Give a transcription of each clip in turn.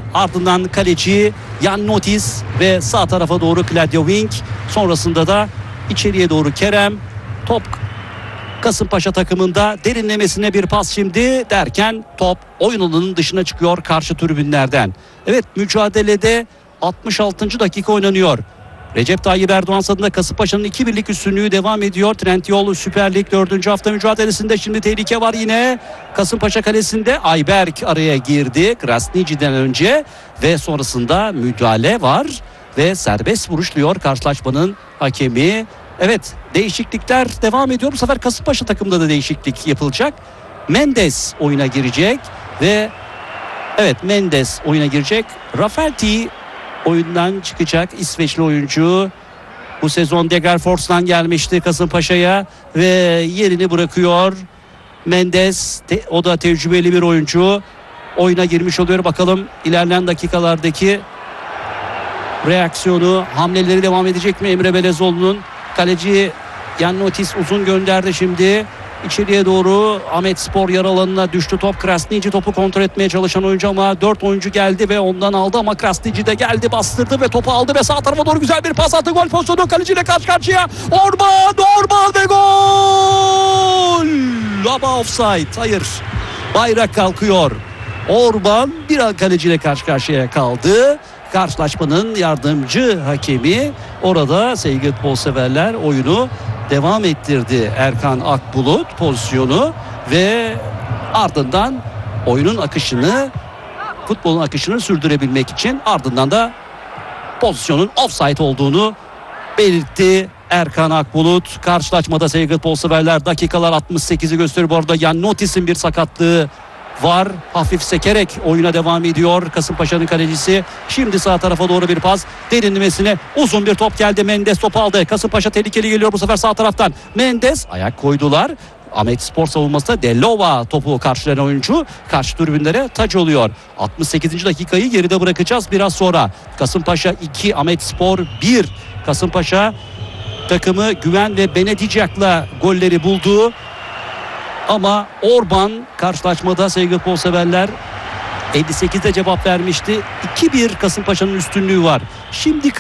Ardından kaleci Jan Notis ve sağ tarafa doğru Claudio Wink. Sonrasında da içeriye doğru Kerem. Top Kasımpaşa takımında, derinlemesine bir pas şimdi derken top oyun alanının dışına çıkıyor karşı tribünlerden. Evet, mücadelede 66. dakika oynanıyor. Recep Tayyip Erdoğan stadında Kasımpaşa'nın 2-1'lik üstünlüğü devam ediyor. Trendyol Süper Lig 4. hafta mücadelesinde şimdi tehlike var yine. Kasımpaşa kalesinde Ayberk araya girdi Krasnici'den önce ve sonrasında müdahale var ve serbest vuruş diyor karşılaşmanın hakemi. Evet, değişiklikler devam ediyor. Bu sefer Kasımpaşa takımında da değişiklik yapılacak. Mendes oyuna girecek ve evet, Mendes oyuna girecek. Rafferty oyundan çıkacak, İsveçli oyuncu. Bu sezon Degerfors'tan gelmişti Kasımpaşa'ya ve yerini bırakıyor. Mendes o da tecrübeli bir oyuncu. Oyuna girmiş oluyor. Bakalım ilerleyen dakikalardaki reaksiyonu, hamleleri devam edecek mi Emre Belezoğlu'nun? Kaleci Jan Notis uzun gönderdi şimdi. İçeriye doğru Ahmetspor yarı alanına düştü top. Krasniqi topu kontrol etmeye çalışan oyuncu ama 4 oyuncu geldi ve ondan aldı ama Krasniqi de geldi, bastırdı ve topu aldı ve sağ tarafa doğru güzel bir pas attı. Gol pozisyonu, kaleciyle karşı karşıya. Orban ve gol! Ama offside. Hayır. Bayrak kalkıyor. Orban bir an kaleciyle karşı karşıya kaldı. Karşılaşmanın yardımcı hakemi orada, sevgili futbol severler, oyunu devam ettirdi. Erkan Akbulut pozisyonu ve ardından oyunun akışını, futbolun akışını sürdürebilmek için ardından da pozisyonun offside olduğunu belirtti Erkan Akbulut. Karşılaşmada sevgili futbol severler, dakikalar 68'i gösteriyor. Bu arada Jan Notis'in bir sakatlığı var. Hafif sekerek oyuna devam ediyor Kasımpaşa'nın kalecisi. Şimdi sağ tarafa doğru bir pas, derinlemesine uzun bir top geldi. Mendes topu aldı. Kasımpaşa tehlikeli geliyor bu sefer sağ taraftan. Mendes ayak koydular. Ahmetspor savunmasında Delova topu karşılayan oyuncu karşı tribünlere taç oluyor. 68. dakikayı geride bırakacağız biraz sonra. Kasımpaşa 2, Ahmetspor 1. Kasımpaşa takımı Güven ve Benedicak'la golleri buldu. Ama Orban karşılaşmada sevgili futbol severler 58'de cevap vermişti. 2-1 Kasımpaşa'nın üstünlüğü var. Şimdi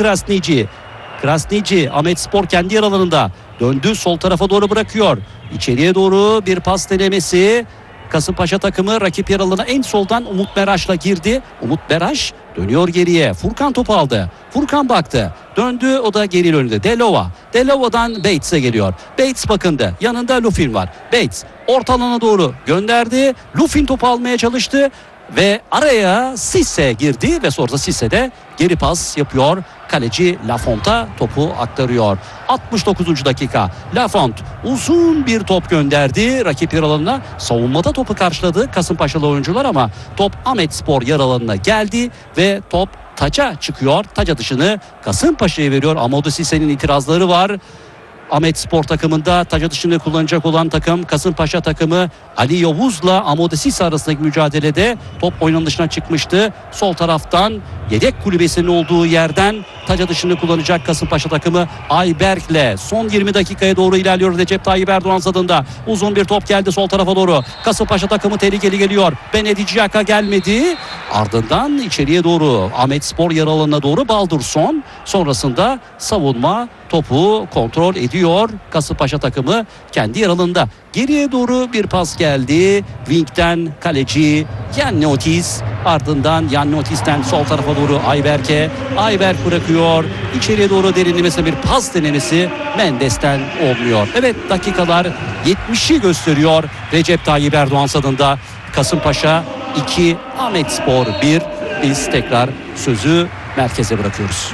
Krasniqi Ahmetspor kendi yer alanında döndü, sol tarafa doğru bırakıyor. İçeriye doğru bir pas denemesi. Kasımpaşa takımı rakip yer alanına en soldan Umut Meraş'la girdi. Umut Meraş dönüyor geriye. Furkan topu aldı. Furkan baktı. Döndü, o da geri önünde. Delova'dan Bates'e geliyor. Bates bakındı. Yanında Lufin var. Bates orta alana doğru gönderdi. Lufin topu almaya çalıştı ve araya Cisse girdi ve sonra Cisse de geri pas yapıyor. Kaleci Lafont'a topu aktarıyor. 69. dakika. Lafont uzun bir top gönderdi rakip yer alanına. Savunmada topu karşıladı Kasımpaşalı oyuncular ama top Ahmetspor yer alanına geldi ve top taça çıkıyor. Taç atışını Kasımpaşa'ya veriyor. Amadou Cisse'nin itirazları var. Ahmetspor takımında taç atışını kullanacak olan takım Kasımpaşa takımı. Ali Yavuz'la Amadou Cisse arasındaki mücadelede top oyunun dışına çıkmıştı. Sol taraftan yedek kulübesinin olduğu yerden taç atışını kullanacak Kasımpaşa takımı. Ayberk'le son 20 dakikaya doğru ilerliyor Recep Tayyip Erdoğan stadında. Uzun bir top geldi sol tarafa doğru. Kasımpaşa takımı tehlikeli geliyor. Benedicaka gelmedi. Ardından içeriye doğru Ahmetspor yarı alanına doğru Baldursson. Sonrasında savunma topu kontrol ediyor. Kasımpaşa takımı kendi yer alanında. Geriye doğru bir pas geldi. Wing'den kaleci Jan Notis. Ardından Jan Notis'ten sol tarafa doğru Ayberk'e. Ayberk bırakıyor. İçeriye doğru derinlemesine bir pas denemesi Mendes'ten olmuyor. Evet, dakikalar 70'i gösteriyor. Recep Tayyip Erdoğan stadında Kasımpaşa 2, Ahmetspor 1. Biz tekrar sözü merkeze bırakıyoruz.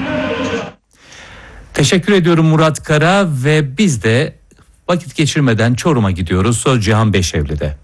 Teşekkür ediyorum Murat Kara ve biz de vakit geçirmeden Çorum'a gidiyoruz. Söz Cihan Beşevli'de.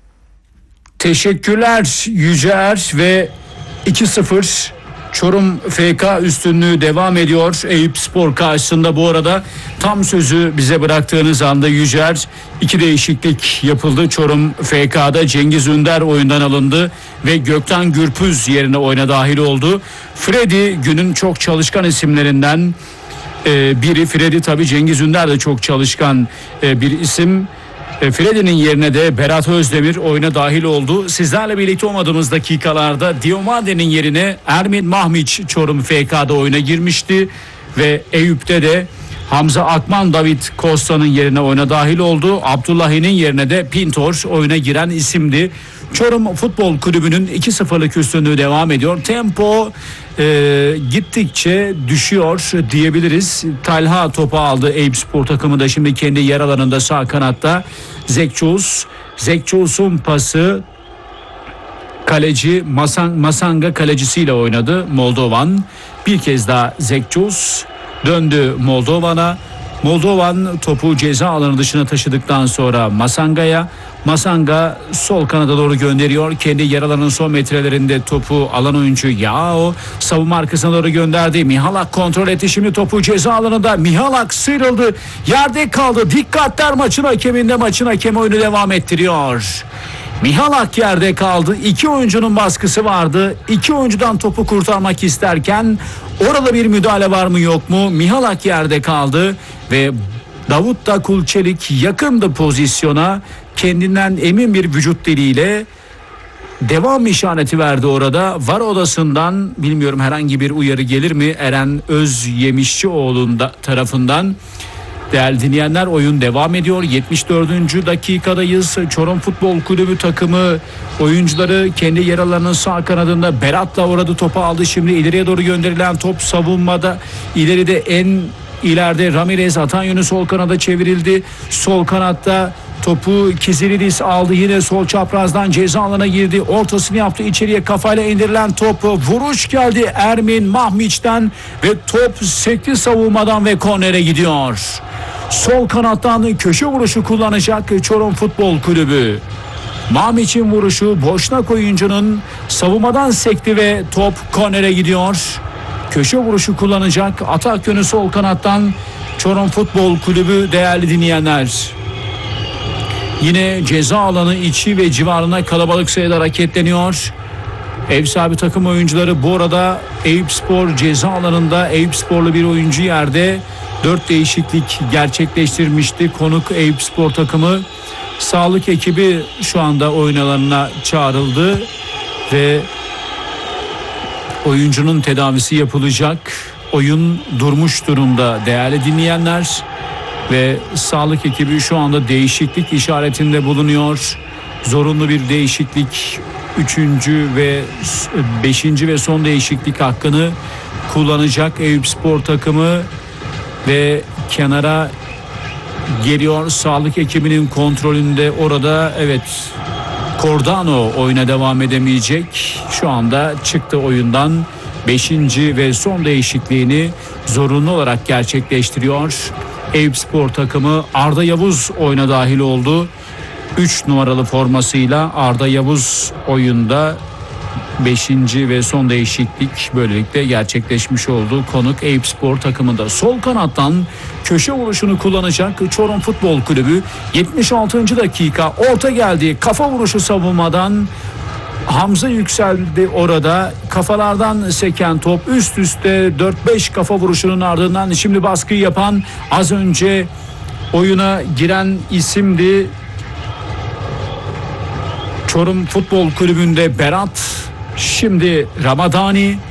Teşekkürler Yücer ve 2-0 Çorum FK üstünlüğü devam ediyor Eyüpspor karşısında. Bu arada tam sözü bize bıraktığınız anda Yücer, 2 değişiklik yapıldı. Çorum FK'da Cengiz Ünder oyundan alındı ve Gökten Gürpüz yerine oyuna dahil oldu. Freddy günün çok çalışkan isimlerinden biri. Freddy tabii, Cengiz Ünder de çok çalışkan bir isim. Freddy'nin yerine de Berat Özdemir oyuna dahil oldu. Sizlerle birlikte olmadığımız dakikalarda Diomade'nin yerine Ermin Mahmiç Çorum FK'da oyuna girmişti. Ve Eyüp'te de Hamza Akman David Costa'nın yerine oyuna dahil oldu. Abdullahi'nin yerine de Pintor oyuna giren isimdi. Çorum Futbol Kulübü'nün 2-0'lık üstünlüğü devam ediyor. Tempo gittikçe düşüyor diyebiliriz. Talha topu aldı. Eyüpspor takımı da şimdi kendi yer alanında sağ kanatta. Zekçus'un pası, kaleci Masanga kalecisiyle oynadı Moldovan. Bir kez daha Zekçus döndü Moldovan'a. Moldovan topu ceza alanı dışına taşıdıktan sonra Masanga sol kanada doğru gönderiyor. Kendi yer alanının son metrelerinde topu alan oyuncu Yao savunma arkasına doğru gönderdi. Mihalak kontrol etti, şimdi topu ceza alanında. Mihalak sıyrıldı, yerde kaldı. Dikkatler maçın hakeminde, maçın hakemi oyunu devam ettiriyor. Mihalak yerde kaldı. İki oyuncunun baskısı vardı. İki oyuncudan topu kurtarmak isterken orada bir müdahale var mı yok mu? Mihalak yerde kaldı ve Davut da Kulçelik yakındı pozisyona. Kendinden emin bir vücut diliyle devam işareti verdi orada. VAR odasından bilmiyorum herhangi bir uyarı gelir mi? Eren Özyemişçioğlu tarafından. Değerli dinleyenler, oyun devam ediyor. 74. dakikadayız. Çorum Futbol Kulübü takımı oyuncuları kendi yer alanının sağ kanadında. Berat'la orada topu aldı. Şimdi ileriye doğru gönderilen top savunmada. İleride en ileride Ramirez atan yönü sol kanada çevrildi. Sol kanatta topu Kizilidis aldı. Yine sol çaprazdan ceza alanına girdi. Ortasını yaptı. İçeriye kafayla indirilen top. Vuruş geldi Ermin Mahmiç'ten ve top sekti savunmadan ve kornere gidiyor. Sol kanattan köşe vuruşu kullanacak Çorum Futbol Kulübü. Mahmiç'in vuruşu Boşnak oyuncunun savunmadan sekti ve top kornere gidiyor. Köşe vuruşu kullanacak atak yönü sol kanattan Çorum Futbol Kulübü değerli dinleyenler. Yine ceza alanı içi ve civarına kalabalık sayıda hareketleniyor. Ev sahibi takım oyuncuları bu arada Eyüpspor ceza alanında. Eyüpsporlu bir oyuncu yerde. 4 değişiklik gerçekleştirmişti konuk Eyüpspor takımı. Sağlık ekibi şu anda oyun alanına çağrıldı ve oyuncunun tedavisi yapılacak. Oyun durmuş durumda değerli dinleyenler ve sağlık ekibi şu anda değişiklik işaretinde bulunuyor. Zorunlu bir değişiklik, 3. ve 5. ve son değişiklik hakkını kullanacak Eyüpspor takımı ve kenara geliyor. Sağlık ekibinin kontrolünde orada, evet, Cordano oyuna devam edemeyecek. Şu anda çıktı oyundan. 5. ve son değişikliğini zorunlu olarak gerçekleştiriyor. Eyüpspor takımı. Arda Yavuz oyuna dahil oldu. 3 numaralı formasıyla Arda Yavuz oyunda. 5. ve son değişiklik böylelikle gerçekleşmiş oldu. Konuk Eyüpspor takımında. Sol kanattan köşe vuruşunu kullanacak Çorum Futbol Kulübü. 76. dakika, orta geldi. Kafa vuruşu savunmadan. Hamza yükseldi orada. Kafalardan seken top, üst üste 4-5 kafa vuruşunun ardından şimdi baskıyı yapan, az önce oyuna giren isimdi. Çorum Futbol Kulübü'nde Berat, şimdi Ramadani.